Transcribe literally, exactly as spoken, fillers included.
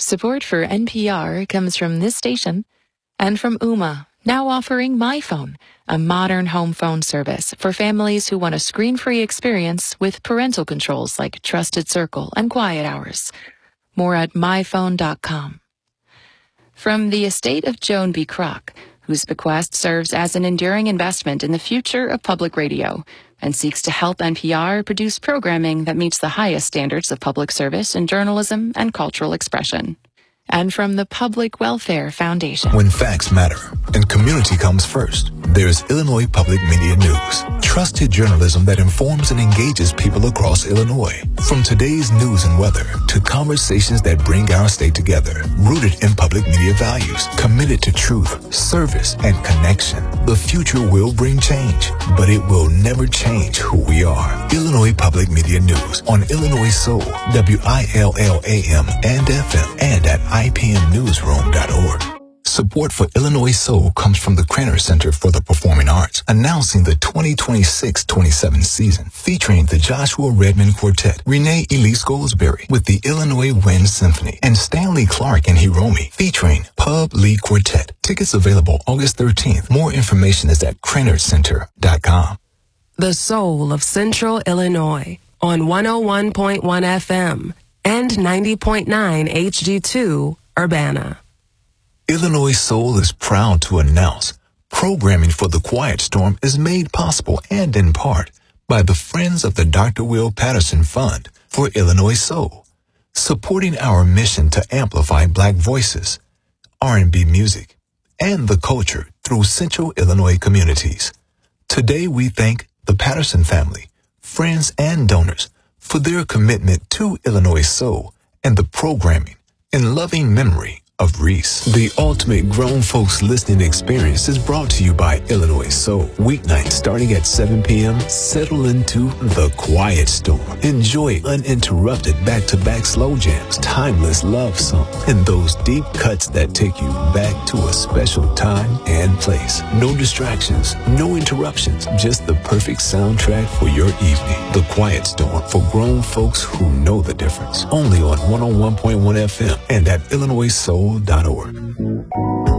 Support for N P R comes from this station and from Ooma, now offering MyPhone, a modern home phone service for families who want a screen-free experience with parental controls like Trusted Circle and Quiet Hours. More at my phone dot com. From the estate of Joan B. Kroc, whose bequest serves as an enduring investment in the future of public radio and seeks to help N P R produce programming that meets the highest standards of public service in journalism and cultural expression. And from the Public Welfare Foundation. When facts matter and community comes first, there's Illinois Public Media News. Trusted journalism that informs and engages people across Illinois. From today's news and weather to conversations that bring our state together. Rooted in public media values, committed to truth, service, and connection. The future will bring change, but it will never change who we are. Illinois Public Media News on Illinois Soul, W I L L A M and F M, and at I P M newsroom dot org. Support for Illinois Soul comes from the Craner Center for the Performing Arts, announcing the twenty twenty-six twenty-seven season, featuring the Joshua Redmond Quartet, Renee Elise Goldsberry with the Illinois Wind Symphony, and Stanley Clark and Hiromi, featuring Pub Lee Quartet. Tickets available August thirteenth. More information is at craner center dot com. The soul of Central Illinois on one oh one point one F M. and ninety point nine H D two Urbana. Illinois Soul is proud to announce programming for The Quiet Storm is made possible and in part by the Friends of the Doctor Will Patterson Fund for Illinois Soul, supporting our mission to amplify Black voices, R and B music, and the culture through Central Illinois communities. Today we thank the Patterson family, friends, and donors for their commitment to Illinois Soul and the programming in loving memory of Reese. The ultimate grown folks listening experience is brought to you by Illinois Soul. Weeknights starting at seven p.m. Settle into The Quiet Storm. Enjoy uninterrupted back-to-back slow jams, timeless love songs, and those deep cuts that take you back to a special time and place. No distractions, no interruptions, just the perfect soundtrack for your evening. The Quiet Storm for grown folks who know the difference. Only on one oh one point one F M and at Illinois Soul dot org.